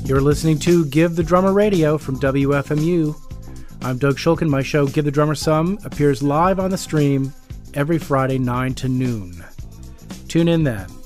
You're listening to Give the Drummer Radio from WFMU. I'm Doug Shulkin. My show, Give the Drummer Some, appears live on the stream every Friday, 9 to noon. Tune in then.